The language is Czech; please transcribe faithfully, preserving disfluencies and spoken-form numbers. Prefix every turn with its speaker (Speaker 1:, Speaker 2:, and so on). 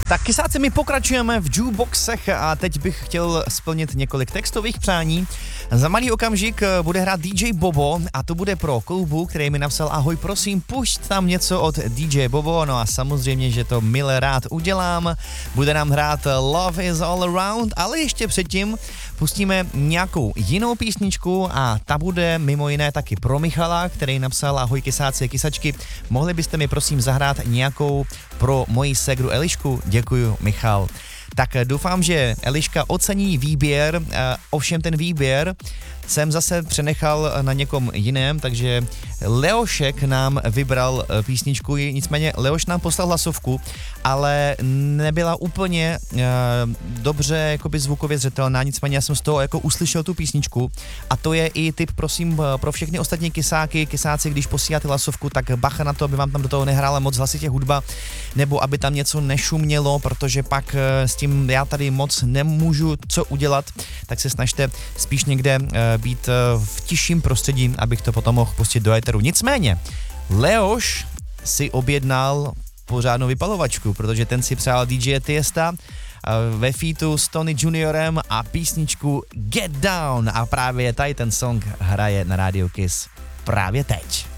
Speaker 1: Tak kysáci, my pokračujeme v jukeboxech a teď bych chtěl splnit několik textových přání. Za malý okamžik bude hrát D J Bobo a to bude pro Koubu, který mi napsal: ahoj, prosím, pušť tam něco od D J Bobo. No a samozřejmě, že to milé rád udělám. Bude nám hrát Love is all around, ale ještě předtím pustíme nějakou jinou písničku a ta bude mimo jiné taky pro Michala, který napsal: ahoj kysáci a kysačky, mohli byste mi prosím zahrát nějakou pro moji ségru Elišku? Děkuju, Michal. Tak doufám, že Eliška ocení výběr, ovšem ten výběr jsem zase přenechal na někom jiném, takže Leošek nám vybral písničku, nicméně Leoš nám poslal hlasovku, ale nebyla úplně uh, dobře jakoby zvukově zřetelná, nicméně já jsem z toho jako uslyšel tu písničku a to je i tip, prosím, pro všechny ostatní kysáky, kysáci, když posíláte hlasovku, tak bacha na to, aby vám tam do toho nehrála moc hlasitě hudba, nebo aby tam něco nešumělo, protože pak s tím já tady moc nemůžu co udělat, tak se snažte spíš někde uh, být v tišším prostředí, abych to potom mohl pustit do éteru. Nicméně, Leoš si objednal pořádnou vypalovačku, protože ten si přál D J Tiesta ve featu s Tony Juniorem a písničku Get Down a právě tady ten song hraje na Radio Kiss právě teď.